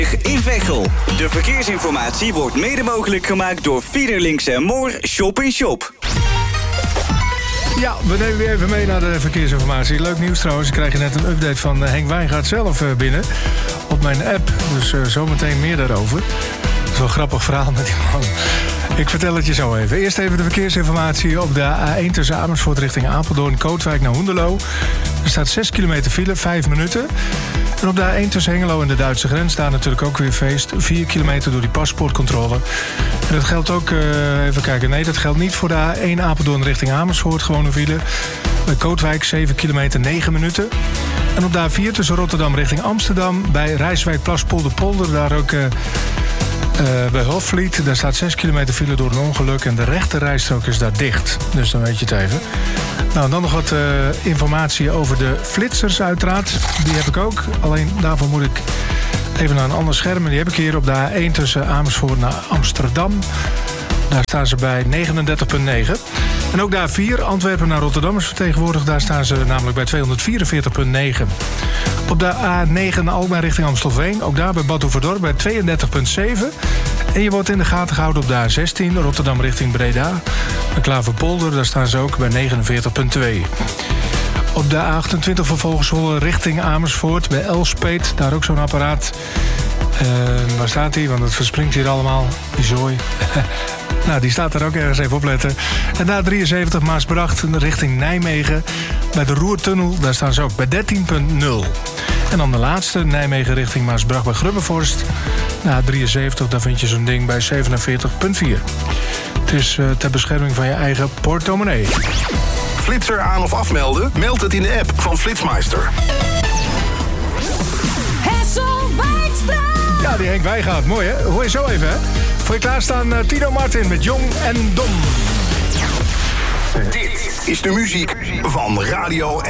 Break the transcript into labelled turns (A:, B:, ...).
A: in Veghel. De verkeersinformatie wordt mede mogelijk gemaakt door Fiederlinks & Moor Shop in Shop.
B: Ja, we nemen weer even mee naar de verkeersinformatie. Leuk nieuws trouwens. Ik krijg net een update van Henk Wijngaard zelf binnen. Op mijn app. Dus zometeen meer daarover. Dat is wel een grappig verhaal met die man. Ik vertel het je zo even. Eerst even de verkeersinformatie op de A1 tussen Amersfoort richting Apeldoorn, Kootwijk naar Hoenderloo. Er staat 6 kilometer file, 5 minuten. En op de A1 tussen Hengelo en de Duitse grens staat natuurlijk ook weer feest. 4 kilometer door die paspoortcontrole. En dat geldt ook, even kijken, nee, dat geldt niet voor de A1 Apeldoorn richting Amersfoort. Gewone file. Bij Kootwijk 7 kilometer, 9 minuten. En op de A4 tussen Rotterdam richting Amsterdam. Bij Rijswijk Plaspolderpolder, daar ook... bij Hofvliet, daar staat 6 kilometer file door een ongeluk... en de rechte rijstrook is daar dicht. Dus dan weet je het even. Nou, dan nog wat informatie over de flitsers uiteraard. Die heb ik ook. Alleen daarvoor moet ik even naar een ander scherm. En die heb ik hier op de A1 tussen Amersfoort naar Amsterdam. Daar staan ze bij 39,9. En ook de A4, Antwerpen naar Rotterdam is vertegenwoordigd. Daar staan ze namelijk bij 244,9. Op de A9 Alkmaar richting Amstelveen. Ook daar bij Bad Oeverdorp bij 32,7. En je wordt in de gaten gehouden op de A16 Rotterdam richting Breda. Bij Klaverpolder, daar staan ze ook bij 49,2. Op de A28 vervolgens Zwolle richting Amersfoort. Bij Elspeet, daar ook zo'n apparaat. Waar staat die? Want het verspringt hier allemaal. Die zooi. Nou, die staat er ook ergens, even opletten. En na 73 Maasbracht richting Nijmegen. Bij de Roertunnel, daar staan ze ook bij 13,0. En dan de laatste, Nijmegen richting Maasbracht bij Grubbevorst. Na 73, daar vind je zo'n ding bij 47,4. Het is ter bescherming van je eigen portemonnee.
C: Flitser aan of afmelden? Meld het in de app van Flitsmeister.
B: Ja, die Henk Wijngaard, mooi hè? Hoor je zo even hè? Voor je klaarstaan Tino Martin met Jong en Dom.
C: Dit is de muziek van Radio